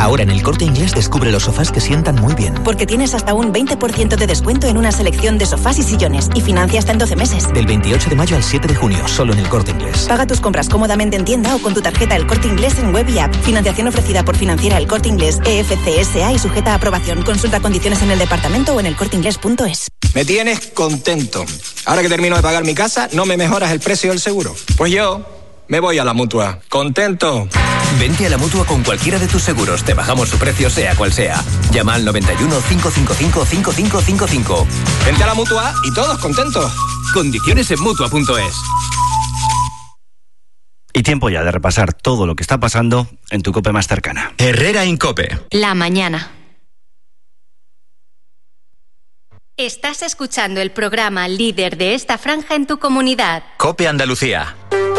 Ahora en El Corte Inglés descubre los sofás que sientan muy bien. Porque tienes hasta un 20% de descuento en una selección de sofás y sillones y financia hasta en 12 meses. Del 28 de mayo al 7 de junio, solo en El Corte Inglés. Paga tus compras cómodamente en tienda o con tu tarjeta El Corte Inglés en web y app. Financiación ofrecida por Financiera El Corte Inglés, EFCSA y sujeta a aprobación. Consulta condiciones en el departamento o en elcorteinglés.es. Me tienes contento. Ahora que termino de pagar mi casa, ¿no me mejoras el precio del seguro? Pues yo me voy a la Mutua. ¿Contento? Vente a la Mutua con cualquiera de tus seguros. Te bajamos su precio, sea cual sea. Llama al 91 555 5555. Vente a la Mutua y todos contentos. Condiciones en Mutua.es. Y tiempo ya de repasar todo lo que está pasando en tu COPE más cercana. Herrera Incope. La mañana. Estás escuchando el programa líder de esta franja en tu comunidad. COPE Andalucía.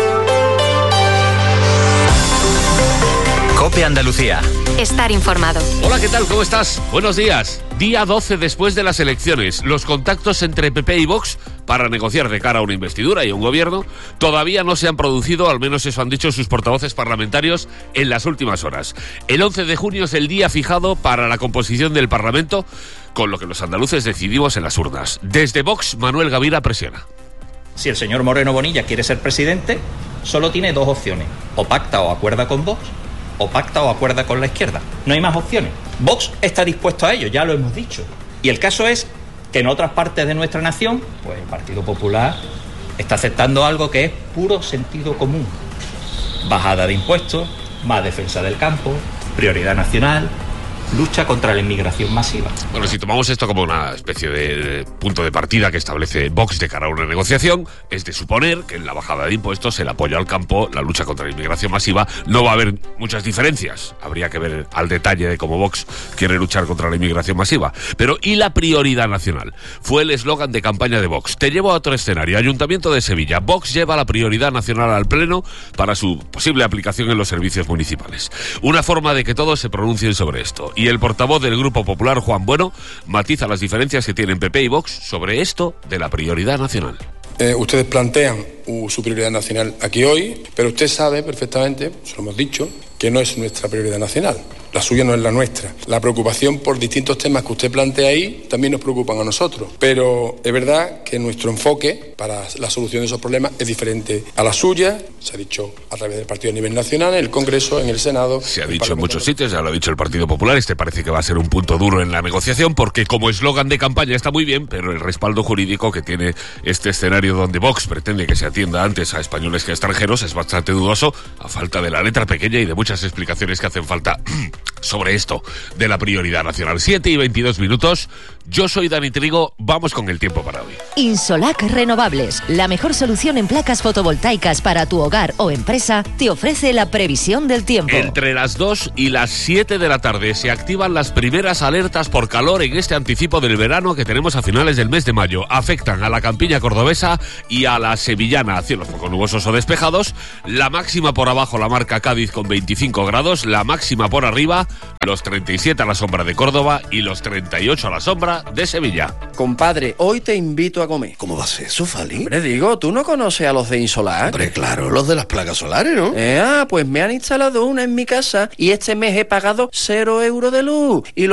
COPE Andalucía. Estar informado. Hola, ¿qué tal? ¿Cómo estás? Buenos días. Día 12 después de las elecciones. Los contactos entre PP y Vox para negociar de cara a una investidura y a un gobierno todavía no se han producido, al menos eso han dicho sus portavoces parlamentarios en las últimas horas. El 11 de junio es el día fijado para la composición del Parlamento, con lo que los andaluces decidimos en las urnas. Desde Vox, Manuel Gavira presiona. Si el señor Moreno Bonilla quiere ser presidente, solo tiene dos opciones: o pacta o acuerda con Vox, o pacta o acuerda con la izquierda. No hay más opciones. Vox está dispuesto a ello, ya lo hemos dicho. Y el caso es que en otras partes de nuestra nación, pues el Partido Popular está aceptando algo que es puro sentido común. Bajada de impuestos, más defensa del campo, prioridad nacional, lucha contra la inmigración masiva. Bueno, si tomamos esto como una especie de punto de partida que establece Vox de cara a una negociación, es de suponer que en la bajada de impuestos, el apoyo al campo, la lucha contra la inmigración masiva, no va a haber muchas diferencias. Habría que ver al detalle de cómo Vox quiere luchar contra la inmigración masiva. Pero ¿y la prioridad nacional? Fue el eslogan de campaña de Vox. Te llevo a otro escenario. Ayuntamiento de Sevilla. Vox lleva la prioridad nacional al Pleno para su posible aplicación en los servicios municipales. Una forma de que todos se pronuncien sobre esto. Y el portavoz del Grupo Popular, Juan Bueno, matiza las diferencias que tienen PP y Vox sobre esto de la prioridad nacional. Ustedes plantean su prioridad nacional aquí hoy, pero usted sabe perfectamente, se lo hemos dicho, que no es nuestra prioridad nacional. La suya no es la nuestra. La preocupación por distintos temas que usted plantea ahí también nos preocupan a nosotros. Pero es verdad que nuestro enfoque para la solución de esos problemas es diferente a la suya. Se ha dicho a través del partido a nivel nacional, en el Congreso, en el Senado. Se ha dicho en muchos sitios, ya lo ha dicho el Partido Popular. Este parece que va a ser un punto duro en la negociación porque como eslogan de campaña está muy bien, pero el respaldo jurídico que tiene este escenario donde Vox pretende que se atienda antes a españoles que a extranjeros es bastante dudoso, a falta de la letra pequeña y de muchas explicaciones que hacen falta sobre esto de la prioridad nacional. 7:22. Yo soy Dani Trigo, vamos con el tiempo para hoy. Insolac Renovables, la mejor solución en placas fotovoltaicas para tu hogar o empresa, te ofrece la previsión del tiempo. Entre las 2 y las 7 de la tarde se activan las primeras alertas por calor en este anticipo del verano que tenemos a finales del mes de mayo. Afectan a la campiña cordobesa y a la sevillana, cielos poco nubosos o despejados. La máxima por abajo la marca Cádiz con 25 grados, la máxima por arriba los 37 a la sombra de Córdoba y los 38 a la sombra de Sevilla. Compadre, hoy te invito a comer. ¿Cómo va a ser eso, Fali? Hombre, digo, ¿tú no conoces a los de Insolac? Hombre, claro, los de las placas solares, ¿no? Pues me han instalado una en mi casa y este mes he pagado 0 euros de luz. Y